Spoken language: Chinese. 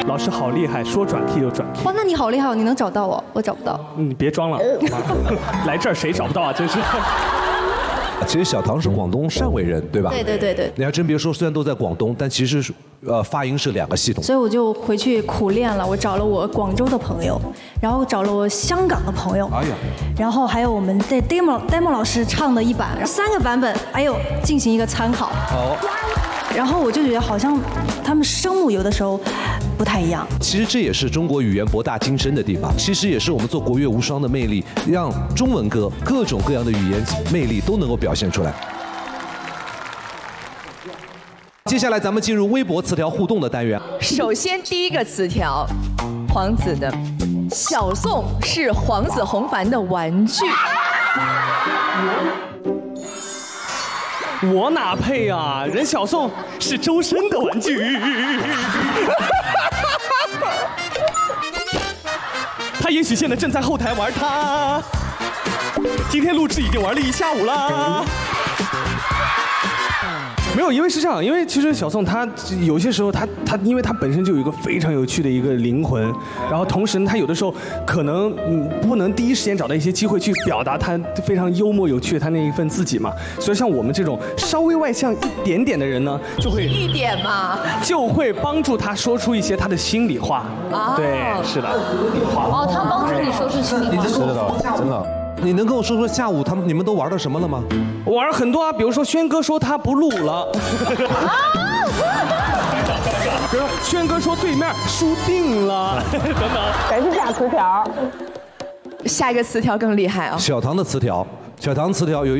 老师好厉害，说转 K 就转 K。 哇，那你好厉害哦，你能找到我，我找不到。 你别装了，来这儿谁找不到啊？真是。 其实小唐是广东汕尾人，对吧？ 对。 你还真别说，虽然都在广东，但其实是发音是2个系统。 所以我就回去苦练了，我找了我广州的朋友，然后找了我香港的朋友， 哎呀， 然后还有我们在 demo 老师唱的一版，3个版本，还有进行一个参考。 好。 然后我就觉得好像他们声母有的时候不太一样。 其实这也是中国语言博大精深的地方，其实也是我们做国乐无双的魅力，让中文歌各种各样的语言魅力都能够表现出来。接下来咱们进入微博词条互动的单元。 首先第一个词条，黄子的小宋是黄子弘凡的玩具。 我哪配啊！人小宋是周深的玩具。他也许现在正在后台玩它。今天录制已经玩了1下午啦。没有，因为是这样，因为其实小宋他有些时候他因为他本身就有一个非常有趣的一个灵魂，然后同时他有的时候可能不能第一时间找到一些机会去表达他非常幽默有趣的他那一份自己嘛，所以像我们这种稍微外向一点点的人呢，就会一点嘛， 就会帮助他说出一些他的心里话。对，是的。 哦，他帮助你说出心里话。 是的，真的。你能跟我说说下午你们都玩的什么了吗？ 我玩了很多啊，比如说轩哥说他不录了，比如说轩哥说对面输定了，等等。 还是假词条。 下一个词条更厉害啊！ 小唐的词条，小唐词条有